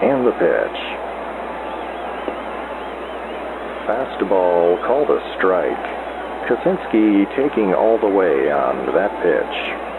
And the pitch. Fastball called a strike. Kosinski taking all the way on that pitch.